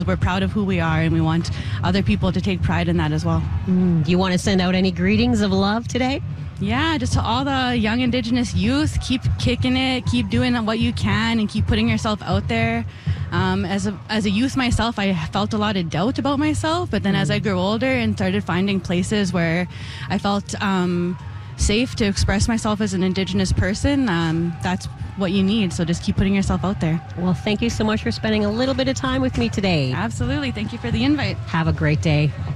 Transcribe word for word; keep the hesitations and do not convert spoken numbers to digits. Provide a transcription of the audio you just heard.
We're proud of who we are, and we want other people to take pride in that as well. Mm. Do you want to send out any greetings of love today? Yeah, just to all the young Indigenous youth, keep kicking it, keep doing what you can, and keep putting yourself out there. Um, as a as a youth myself, I felt a lot of doubt about myself, but then mm. as I grew older and started finding places where I felt um, safe to express myself as an Indigenous person, um, that's what you need. So just keep putting yourself out there. Well, thank you so much for spending a little bit of time with me today. Absolutely. Thank you for the invite. Have a great day.